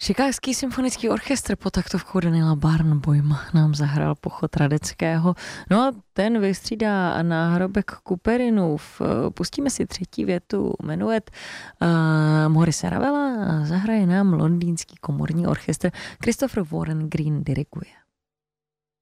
Chicagský symfonický orchestr pod taktovkou Daniela Barenboima nám zahrál Pochod Radeckého. No a ten vystřídá náhrobek Couperynův. Pustíme si třetí větu menuet Maurice Ravela a zahraje nám londýnský komorní orchestr. Christopher Warren Green diriguje.